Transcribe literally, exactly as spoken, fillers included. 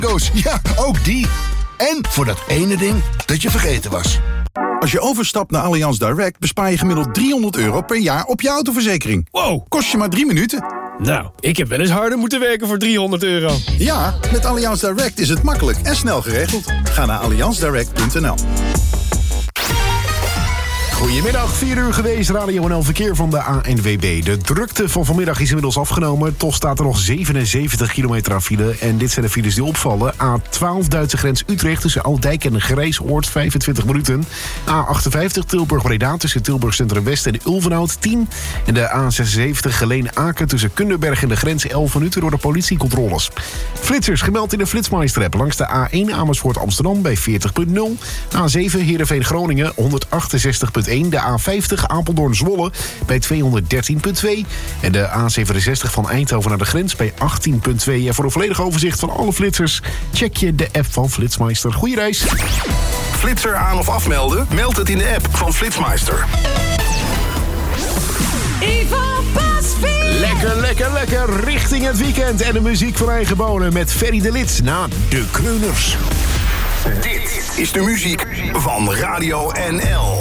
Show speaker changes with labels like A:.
A: goos. Ja, ook die. En voor dat ene ding dat je vergeten was. Als je overstapt naar Allianz Direct bespaar je gemiddeld driehonderd euro per jaar op je autoverzekering.
B: Wow.
A: Kost je maar drie minuten.
B: Nou, ik heb wel eens harder moeten werken voor driehonderd euro.
A: Ja, met Allianz Direct is het makkelijk en snel geregeld. Ga naar allianz direct punt n l.
C: Goedemiddag, vier uur geweest, Radio N L Verkeer van de A N W B. De drukte van vanmiddag is inmiddels afgenomen. Toch staat er nog zevenenzeventig kilometer aan file. En dit zijn de files die opvallen. A twaalf Duitse grens Utrecht tussen Aldijk en Grijsoord, vijfentwintig minuten. A achtenvijftig Tilburg-Breda tussen Tilburg Centrum West en Ulvenhout, tien. En de A zesenzeventig Geleen-Aken tussen Kunderberg en de grens, elf minuten door de politiecontroles. Flitsers gemeld in de Flitsmeister-app langs de A één Amersfoort-Amsterdam bij veertig punt nul. A zeven Heerenveen-Groningen honderdachtenzestig punt één. De A vijftig Apeldoorn-Zwolle bij tweehonderddertien punt twee. En de A zevenenzestig van Eindhoven naar de grens bij achttien punt twee. En voor een volledig overzicht van alle flitsers check je de app van Flitsmeister. Goeie reis.
D: Flitser aan of afmelden? Meld het in de app van Flitsmeister.
E: Ivan Pasveer.
C: Lekker, lekker, lekker. Richting het weekend. En de muziek van eigen bonen met Ferry de Lid na de Kreuners.
D: Dit is de muziek van Radio N L.